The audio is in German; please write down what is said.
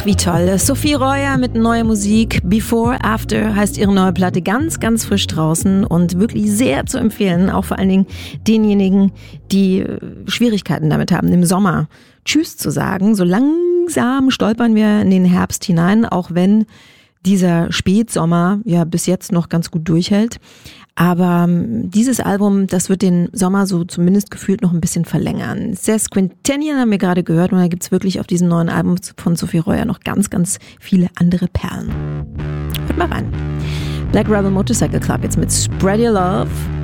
wie toll. Sophie Royer mit neuer Musik. Before, After heißt ihre neue Platte, ganz, ganz frisch draußen und wirklich sehr zu empfehlen. Auch vor allen Dingen denjenigen, die Schwierigkeiten damit haben, im Sommer Tschüss zu sagen. So langsam stolpern wir in den Herbst hinein, auch wenn dieser Spätsommer ja bis jetzt noch ganz gut durchhält. Aber dieses Album, das wird den Sommer so zumindest gefühlt noch ein bisschen verlängern. Sesquintennial haben wir gerade gehört und da gibt's wirklich auf diesem neuen Album von Sophie Royer noch ganz, ganz viele andere Perlen. Hört mal rein. Black Rebel Motorcycle Club jetzt mit Spread Your Love.